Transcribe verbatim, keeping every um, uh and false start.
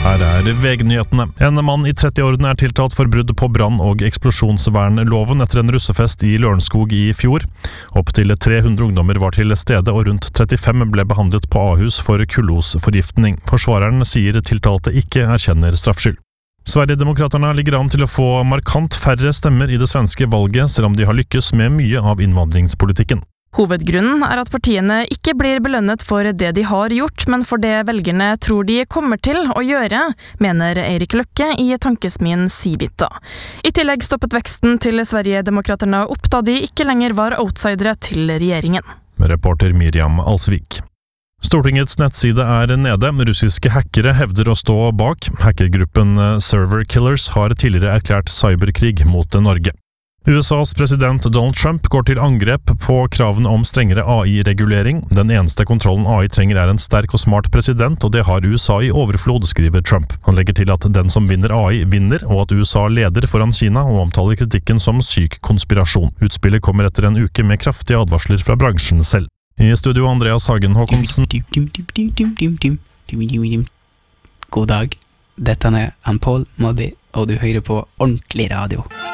Her er V G-nyhetene. En mann i trettiårene er tiltalt for brudd på brann- og eksplosjonsvernloven etter en russefest i Lørenskog i fjor. Opp til tre hundre ungdommer var til stede, og rundt trettifem ble behandlet på Ahus for kullosforgiftning. Forsvareren sier tiltalte ikke erkjenner straffskyld. Sverigedemokraterna ligger an til å få markant færre stemmer i det svenske valget, selv om de har lykkes med mye av innvandringspolitikken. Hovedgrunnen er at partiene ikke blir belønnet for det de har gjort, men for det velgerne tror de kommer til å gjøre, mener Erik Løkke i tankesmien Civita. I tillegg stoppet veksten til Sverigedemokraterna opp da de ikke lenger var outsidere til regjeringen. Reporter Miriam Alsvik. Stortingets nettside er nede. Russiske hackere hevder å stå bak. Hackergruppen Server Killers har tidligere erklært cyberkrig mot Norge. U S A's president Donald Trump går til angrep på kravene om strengere A I-regulering. Den eneste kontrollen A I trenger er en sterk og smart president, og det har U S A i overflod, skriver Trump. Han legger til at den som vinner A I, vinner, og at U S A leder foran Kina, og omtaler kritikken som syk konspirasjon. Utspillet kommer etter en uke med kraftige advarsler fra bransjen selv. I studio Andreas Hagen Håkonsen. God dag, dette er Paul Moddi, og du hører på Ordentlig Radio.